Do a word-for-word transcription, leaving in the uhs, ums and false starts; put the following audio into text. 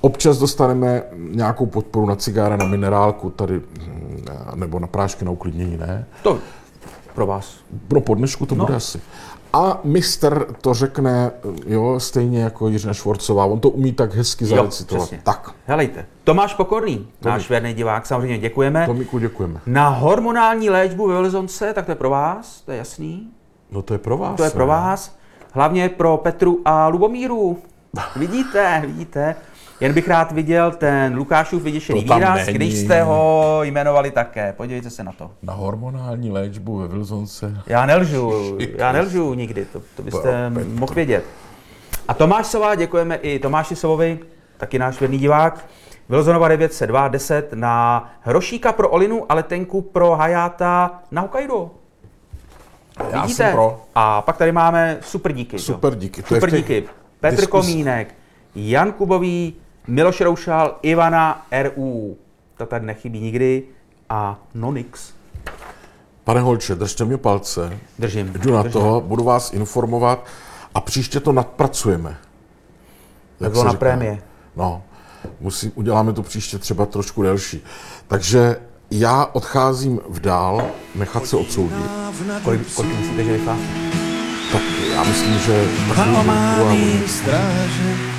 Občas dostaneme nějakou podporu na cigára, na minerálku tady, nebo na prášky na uklidnění, ne? To pro vás. Pro podnešku to no. bude asi. A mistr to řekne, jo, stejně jako Jiřina Švorcová, on to umí tak hezky zarecitovat. Tak. Helejte, Tomáš Pokorný, Tomík. Náš věrný divák, samozřejmě děkujeme. Tomíku, děkujeme. Na hormonální léčbu ve Vilzonce, tak to je pro vás, to je jasný. No to je pro vás. To je pro vás, hlavně pro Petru a Lubomíru. Vidíte, vidíte. Jen bych rád viděl ten Lukášův vyděšený výraz, není. Když jste ho jmenovali také. Podívejte se na to. Na hormonální léčbu ve Vilzonce. Já nelžu, já nelžu nikdy, to, to byste mohl vědět. A Tomáš Sova, děkujeme i Tomáši Sovovi, taky náš věrný divák. Vilzonova devět set dva deset na Hrošíka pro Olinu a letenku pro Hajáta na Hokkaido. Já Vidíte? jsem pro. A pak tady máme super díky. Super díky. Super díky. Petr diskus... Komínek, Jan Kubový, Miloš Roušal, Ivana R U. To tady nechybí nikdy. A Nonix. Pane Holče, držte mě palce. Držím. Jdu na držím. to, budu vás informovat a příště to nadpracujeme. Jak bylo na prémie. No, musím, uděláme to příště třeba trošku delší. Takže já odcházím v dál, nechat se odsoudit. Kolik, kolik myslíte, že vychází? Tak já myslím, že... Halo, stráže.